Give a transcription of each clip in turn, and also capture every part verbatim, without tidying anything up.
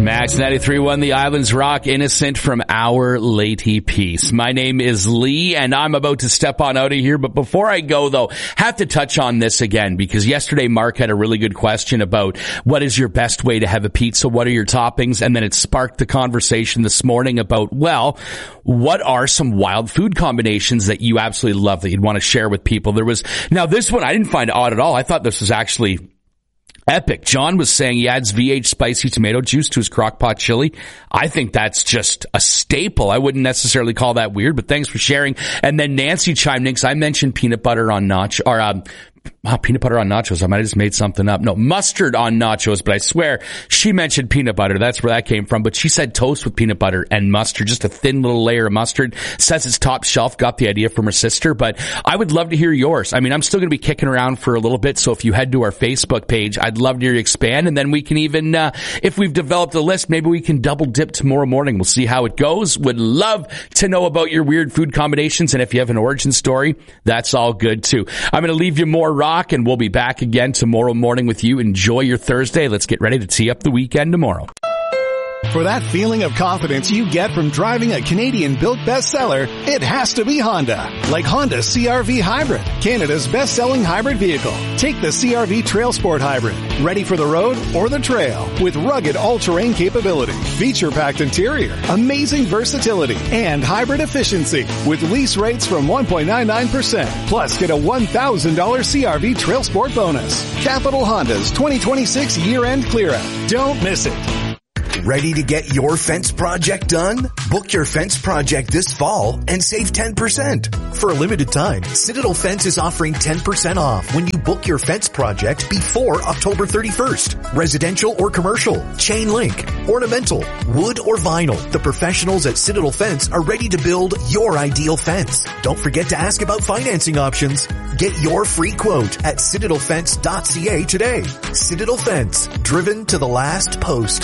Max ninety-three point one, the Islands Rock, innocent from Our Lady Peace. My name is Lee, and I'm about to step on out of here. But before I go, though, have to touch on this again, because yesterday Mark had a really good question about what is your best way to have a pizza? What are your toppings? And then it sparked the conversation this morning about, well, what are some wild food combinations that you absolutely love that you'd want to share with people? There was, now this one I didn't find odd at all. I thought this was actually epic. John was saying he adds V H spicy tomato juice to his crock pot chili. I think that's just a staple. I wouldn't necessarily call that weird, but thanks for sharing. And then Nancy chimed in because I mentioned peanut butter on nacho, or um, oh, peanut butter on nachos. I might have just made something up. No, mustard on nachos, but I swear she mentioned peanut butter. That's where that came from. But she said toast with peanut butter and mustard, just a thin little layer of mustard. Says it's top shelf. Got the idea from her sister, but I would love to hear yours. I mean, I'm still going to be kicking around for a little bit, so if you head to our Facebook page, I'd love to hear you expand, and then we can even, uh, if we've developed a list, maybe we can double dip tomorrow morning. We'll see how it goes. Would love to know about your weird food combinations, and if you have an origin story, that's all good too. I'm going to leave you more rock, and we'll be back again tomorrow morning with you. Enjoy your Thursday. Let's get ready to tee up the weekend tomorrow. For that feeling of confidence you get from driving a Canadian-built bestseller, it has to be Honda. Like Honda C R V Hybrid, Canada's best-selling hybrid vehicle. Take the C R V Trail Sport Hybrid, ready for the road or the trail, with rugged all-terrain capability, feature-packed interior, amazing versatility, and hybrid efficiency, with lease rates from one point nine nine percent. Plus, get a one thousand dollars C R V Trail Sport bonus. Capital Honda's twenty twenty-six year-end clear-out. Don't miss it. Ready to get your fence project done? Book your fence project this fall and save ten percent. For a limited time, Citadel Fence is offering ten percent off when you book your fence project before October thirty-first. Residential or commercial, chain link, ornamental, wood or vinyl. The professionals at Citadel Fence are ready to build your ideal fence. Don't forget to ask about financing options. Get your free quote at citadel fence dot c a today. Citadel Fence, driven to the last post.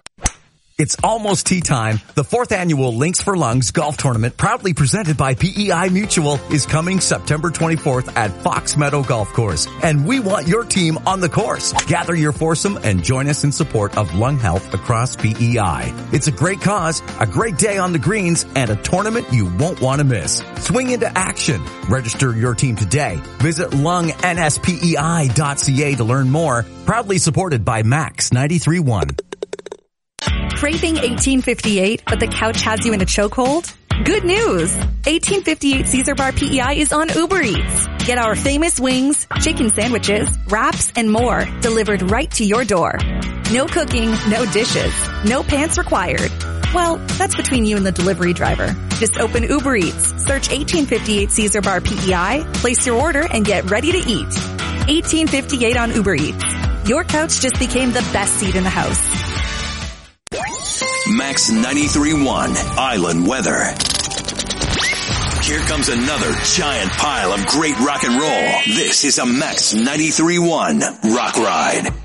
It's almost tea time. The fourth annual Links for Lungs golf tournament, proudly presented by P E I Mutual, is coming September twenty-fourth at Fox Meadow Golf Course. And we want your team on the course. Gather your foursome and join us in support of lung health across P E I. It's a great cause, a great day on the greens, and a tournament you won't want to miss. Swing into action. Register your team today. Visit lung n s p e i dot c a to learn more. Proudly supported by Max ninety-three point one. Craving eighteen fifty-eight, but the couch has you in a chokehold? Good news! eighteen fifty-eight Caesar Bar P E I is on Uber Eats. Get our famous wings, chicken sandwiches, wraps, and more delivered right to your door. No cooking, no dishes, no pants required. Well, that's between you and the delivery driver. Just open Uber Eats, search eighteen fifty-eight Caesar Bar P E I, place your order, and get ready to eat. eighteen fifty-eight on Uber Eats. Your couch just became the best seat in the house. Max ninety-three point one Island Weather. Here comes another giant pile of great rock and roll. This is a Max ninety-three point one Rock Ride.